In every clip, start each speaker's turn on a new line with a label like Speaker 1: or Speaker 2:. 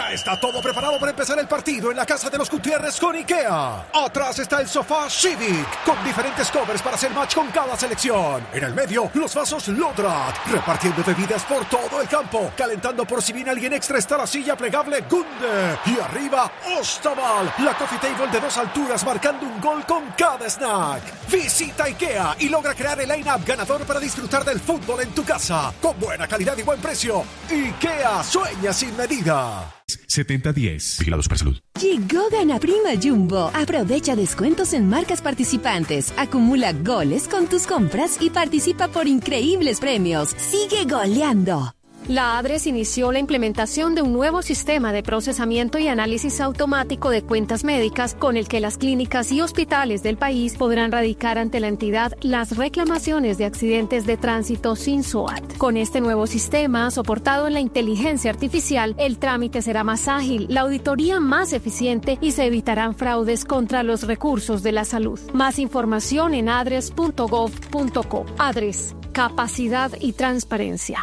Speaker 1: Ya está todo preparado para empezar el partido en la casa de los Gutiérrez con IKEA. Atrás está el sofá Civic, con diferentes covers para hacer match con cada selección. En el medio, los vasos Lodrat, repartiendo bebidas por todo el campo. Calentando por si viene alguien extra está la silla plegable Gunde. Y arriba, Ostaval, la coffee table de 2 alturas marcando un gol con cada snack. Visita IKEA y logra crear el line-up ganador para disfrutar del fútbol en tu casa. Con buena calidad y buen precio. IKEA, sueña sin medida.
Speaker 2: 7010.
Speaker 3: Vigilado Supersalud.
Speaker 4: Llegó Gana Prima Jumbo. Aprovecha descuentos en marcas participantes. Acumula goles con tus compras y participa por increíbles premios. ¡Sigue goleando!
Speaker 5: La ADRES inició la implementación de un nuevo sistema de procesamiento y análisis automático de cuentas médicas con el que las clínicas y hospitales del país podrán radicar ante la entidad las reclamaciones de accidentes de tránsito sin SOAT. Con este nuevo sistema, soportado en la inteligencia artificial, el trámite será más ágil, la auditoría más eficiente y se evitarán fraudes contra los recursos de la salud. Más información en adres.gov.co. ADRES, capacidad y transparencia.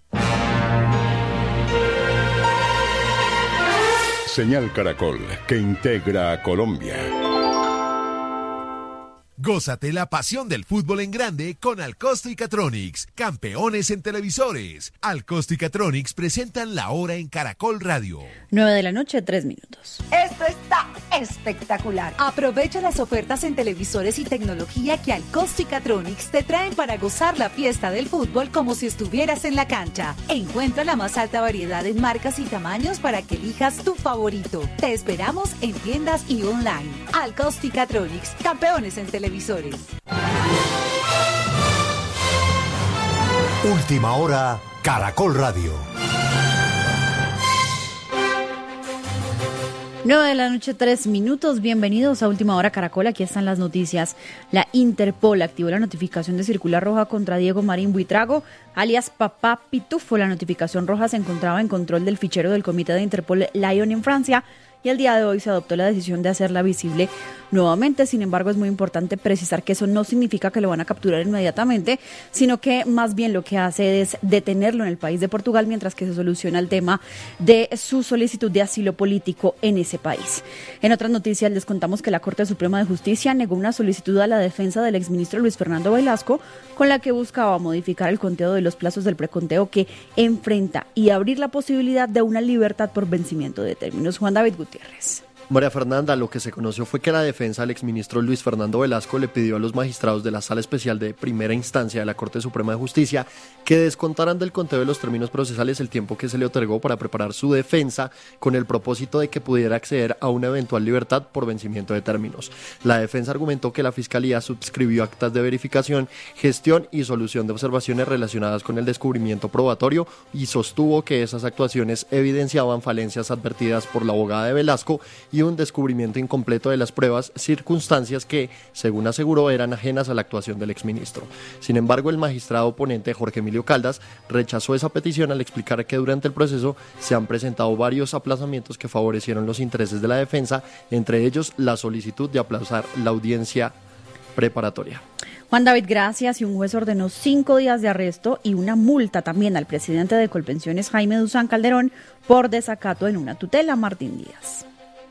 Speaker 6: Señal Caracol, que integra a Colombia.
Speaker 7: Gózate la pasión del fútbol en grande con Alcosto y Catronics, campeones en televisores. Alcosto y Catronics presentan La Hora en Caracol Radio.
Speaker 8: 9:03 p.m.
Speaker 9: Esto está espectacular. Aprovecha las ofertas en televisores y tecnología que Alcosto y Catronics te traen para gozar la fiesta del fútbol como si estuvieras en la cancha. Encuentra la más alta variedad en marcas y tamaños para que elijas tu favorito. Te esperamos en tiendas y online. Alcosto y Catronics, campeones en televisores.
Speaker 10: Última hora, Caracol Radio.
Speaker 8: 9:03 p.m. Bienvenidos a Última Hora Caracol. Aquí están las noticias. La Interpol activó la notificación de circular roja contra Diego Marín Buitrago, alias Papá Pitufo. La notificación roja se encontraba en control del fichero del comité de Interpol Lyon en Francia y el día de hoy se adoptó la decisión de hacerla visible nuevamente. Sin embargo, es muy importante precisar que eso no significa que lo van a capturar inmediatamente, sino que más bien lo que hace es detenerlo en el país de Portugal mientras que se soluciona el tema de su solicitud de asilo político en ese país. En otras noticias les contamos que la Corte Suprema de Justicia negó una solicitud a la defensa del exministro Luis Fernando Velasco con la que buscaba modificar el conteo de los plazos del preconteo que enfrenta y abrir la posibilidad de una libertad por vencimiento de términos. Juan David Gutiérrez.
Speaker 11: María Fernanda, lo que se conoció fue que la defensa del exministro Luis Fernando Velasco le pidió a los magistrados de la Sala Especial de Primera Instancia de la Corte Suprema de Justicia que descontaran del conteo de los términos procesales el tiempo que se le otorgó para preparar su defensa con el propósito de que pudiera acceder a una eventual libertad por vencimiento de términos. La defensa argumentó que la Fiscalía subscribió actas de verificación, gestión y solución de observaciones relacionadas con el descubrimiento probatorio y sostuvo que esas actuaciones evidenciaban falencias advertidas por la abogada de Velasco y un descubrimiento incompleto de las pruebas, circunstancias que, según aseguró, eran ajenas a la actuación del exministro. Sin embargo, el magistrado oponente Jorge Emilio Caldas rechazó esa petición al explicar que durante el proceso se han presentado varios aplazamientos que favorecieron los intereses de la defensa, entre ellos la solicitud de aplazar la audiencia preparatoria.
Speaker 8: Juan David, gracias. Y un juez ordenó 5 días de arresto y una multa también al presidente de Colpensiones, Jaime Duzán Calderón, por desacato en una tutela. Martín Díaz.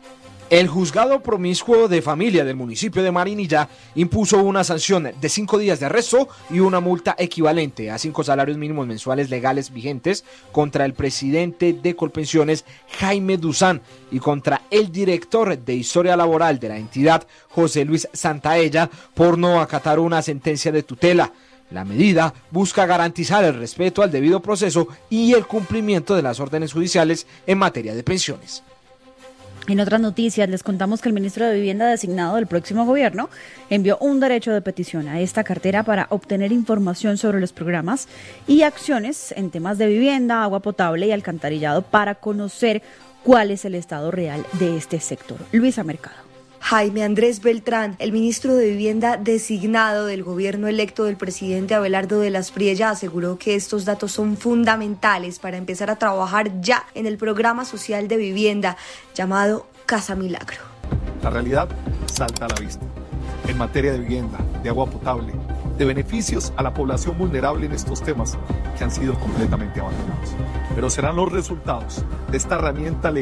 Speaker 12: El juzgado promiscuo de familia del municipio de Marinilla impuso una sanción de 5 días de arresto y una multa equivalente a 5 salarios mínimos mensuales legales vigentes contra el presidente de Colpensiones, Jaime Duzán, y contra el director de Historia Laboral de la entidad, José Luis Santaella, por no acatar una sentencia de tutela. La medida busca garantizar el respeto al debido proceso y el cumplimiento de las órdenes judiciales en materia de pensiones.
Speaker 8: En otras noticias, les contamos que el ministro de Vivienda designado del próximo gobierno envió un derecho de petición a esta cartera para obtener información sobre los programas y acciones en temas de vivienda, agua potable y alcantarillado para conocer cuál es el estado real de este sector. Luisa Mercado.
Speaker 13: Jaime Andrés Beltrán, el ministro de Vivienda designado del gobierno electo del presidente Abelardo de las Priella, aseguró que estos datos son fundamentales para empezar a trabajar ya en el programa social de vivienda llamado Casa Milagro.
Speaker 14: La realidad salta a la vista. En materia de vivienda, de agua potable, de beneficios a la población vulnerable en estos temas que han sido completamente abandonados. Pero serán los resultados de esta herramienta legal